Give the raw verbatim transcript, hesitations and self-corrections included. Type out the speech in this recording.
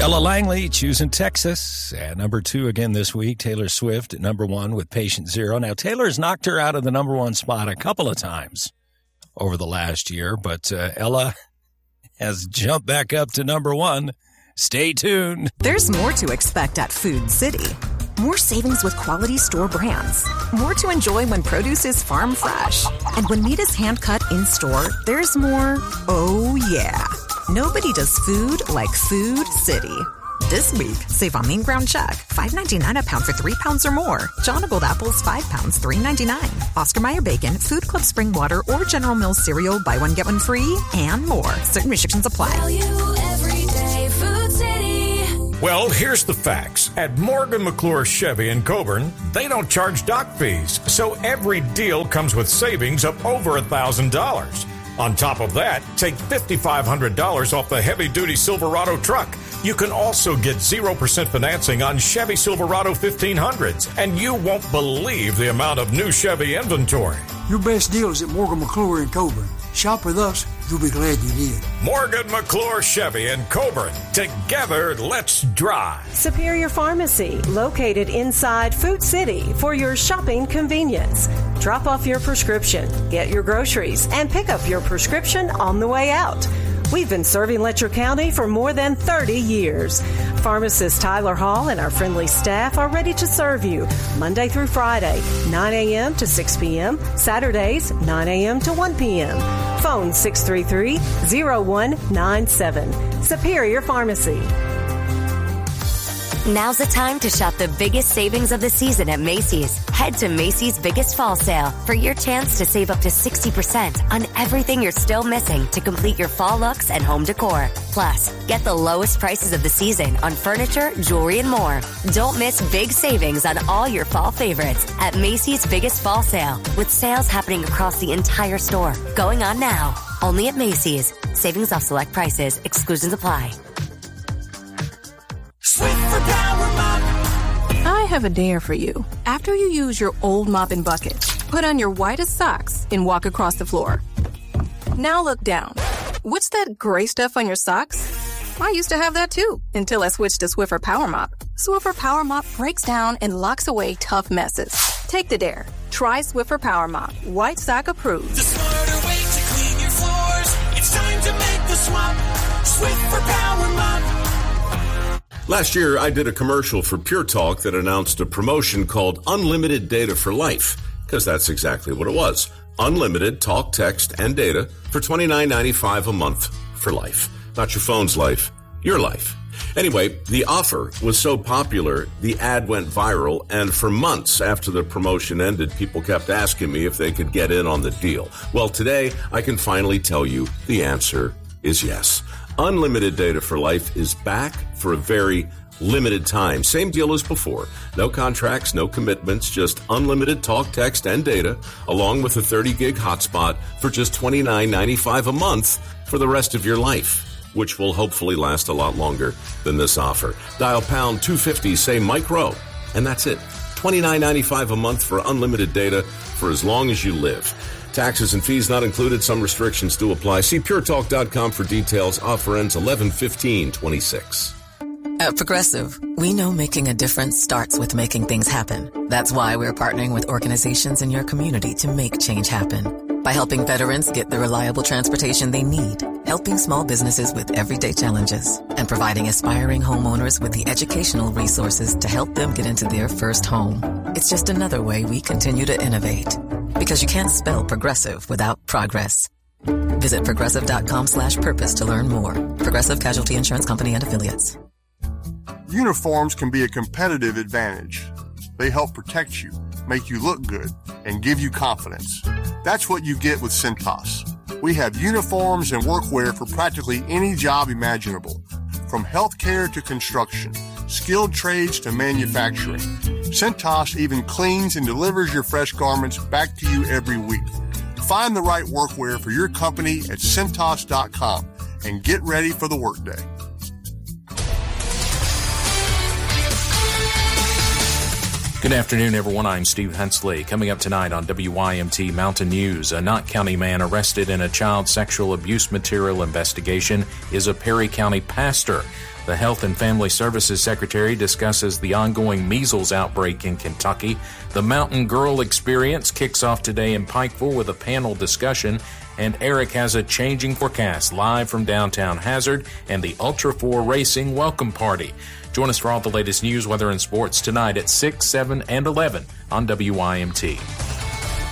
Ella Langley choosing Texas at number two again this week. Taylor Swift at number one with Patient Zero. Now, Taylor's knocked her out of the number one spot a couple of times over the last year, but uh, Ella has jumped back up to number one. Stay tuned. There's more to expect at Food City. More savings with quality store brands. More to enjoy when produce is farm fresh. And when meat is hand-cut in-store, there's more, oh yeah. Nobody does food like Food City. This week, save on lean ground chuck, five ninety-nine a pound for three pounds or more. John Gold apples, five pounds, three ninety-nine. Oscar Mayer bacon, Food Club spring water, or General Mills cereal, buy one, get one free, and more. Certain restrictions apply. Value every day, Food City. Well, here's the facts. At Morgan McClure Chevy in Coburn, they don't charge dock fees, so every deal comes with savings of over one thousand dollars. On top of that, take five thousand five hundred dollars off the heavy-duty Silverado truck. You can also get zero percent financing on Chevy Silverado fifteen hundreds, and you won't believe the amount of new Chevy inventory. Your best deal is at Morgan McClure in Coburn. Shop with us. You'll be glad you did. Morgan McClure Chevy in Coburn. Together, let's drive. Superior Pharmacy, located inside Food City for your shopping convenience. Drop off your prescription, get your groceries, and pick up your prescription on the way out. We've been serving Letcher County for more than thirty years. Pharmacist Tyler Hall and our friendly staff are ready to serve you Monday through Friday, nine a.m. to six p.m., Saturdays, nine a.m. to one p.m. Phone six three three, zero one nine seven. Superior Pharmacy. Now's the time to shop the biggest savings of the season at Macy's. Head to Macy's Biggest Fall Sale for your chance to save up to sixty percent on everything you're still missing to complete your fall looks and home decor. Plus, get the lowest prices of the season on furniture, jewelry, and more. Don't miss big savings on all your fall favorites at Macy's Biggest Fall Sale, with sales happening across the entire store. Going on now. Only at Macy's. Savings off select prices. Exclusions apply. Swiffer Power Mop. I have a dare for you. After you use your old mop and bucket, put on your whitest socks and walk across the floor. Now look down. What's that gray stuff on your socks? I used to have that too, until I switched to Swiffer Power Mop. Swiffer Power Mop breaks down and locks away tough messes. Take the dare. Try Swiffer Power Mop. White sock approved. The smarter way to clean your floors. It's time to make the swap. Swiffer Power Mop. Last year, I did a commercial for Pure Talk that announced a promotion called Unlimited Data for Life, because that's exactly what it was. Unlimited talk, text, and data for twenty-nine ninety-five a month for life. Not your phone's life, your life. Anyway, the offer was so popular, the ad went viral, and for months after the promotion ended, people kept asking me if they could get in on the deal. Well, today, I can finally tell you the answer is yes. Unlimited Data for Life is back for a very limited time. Same deal as before. No contracts, no commitments, just unlimited talk, text, and data, along with a thirty gig hotspot for just twenty-nine ninety-five a month for the rest of your life, which will hopefully last a lot longer than this offer. Dial pound two fifty, say Mike Rowe, and that's it. twenty-nine ninety-five a month for unlimited data for as long as you live. Taxes and fees not included. Some restrictions do apply. See pure talk dot com for details. Offer ends eleven fifteen twenty-six. At Progressive, we know making a difference starts with making things happen. That's why we're partnering with organizations in your community to make change happen. By helping veterans get the reliable transportation they need, helping small businesses with everyday challenges, and providing aspiring homeowners with the educational resources to help them get into their first home. It's just another way we continue to innovate. Because you can't spell progressive without progress. Visit progressive dot com slash purpose to learn more. Progressive Casualty Insurance Company and Affiliates. Uniforms can be a competitive advantage. They help protect you, make you look good, and give you confidence. That's what you get with Cintas. We have uniforms and workwear for practically any job imaginable, from healthcare to construction, skilled trades to manufacturing. Cintas even cleans and delivers your fresh garments back to you every week. Find the right workwear for your company at Cintas dot com and get ready for the workday. Good afternoon, everyone. I'm Steve Hensley. Coming up tonight on W Y M T Mountain News, a Knott County man arrested in a child sexual abuse material investigation is a Perry County pastor. The Health and Family Services Secretary discusses the ongoing measles outbreak in Kentucky. The Mountain Girl Experience kicks off today in Pikeville with a panel discussion. And Eric has a changing forecast live from downtown Hazard and the Ultra four Racing Welcome Party. Join us for all the latest news, weather, and sports tonight at six, seven, and eleven on W Y M T.